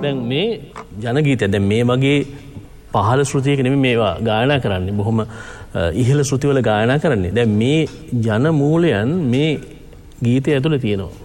දැන් මේ ජනගීතය දැන් මේ වගේ පහළ ශ්‍රුතියක නෙමෙයි මේවා ගායනා කරන්නේ. බොහොම ඉහළ ශ්‍රුතිවල ගායනා කරන්නේ. දැන් මේ ජන මූලයන් මේ ගීතය ඇතුළේ තියෙනවා.